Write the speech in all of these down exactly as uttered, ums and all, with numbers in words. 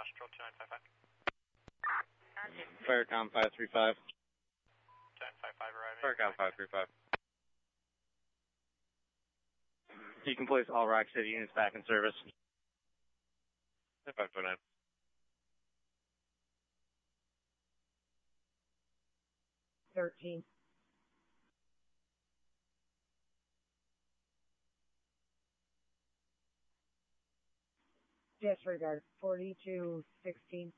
Nostril two nine five five. Firecom five three five. ten five five arriving. Firecom five three five. You can place all Rock City units back in service. five two nine. Thirteen. Disregard. Forty-two sixteen.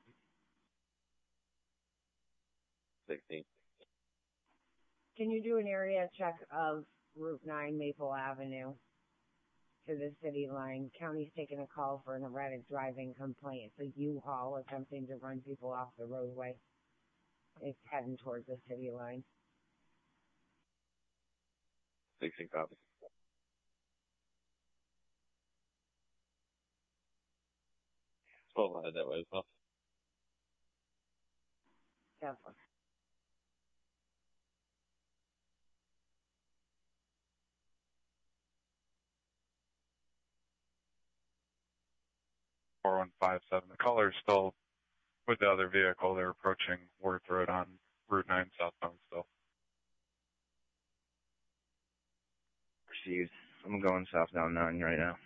Sixteen. Can you do an area check of Route nine Maple Avenue to the city line? County's taking a call for an erratic driving complaint. It's a U-Haul attempting to run people off the roadway. It's heading towards the city line. Sixteen copies. Twelve headed that way as well. Definitely. four one five seven. The caller's still with the other vehicle. They're approaching Worth Road on Route nine southbound still. Received. I'm going south down nine right now.